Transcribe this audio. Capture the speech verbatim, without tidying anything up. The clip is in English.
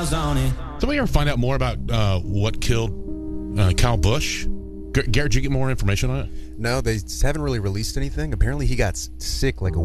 miles on it. Did we ever find out more about uh, what killed uh, Kyle Busch? Garrett, did you get more information on it? No, they haven't really released anything. Apparently, he got sick like a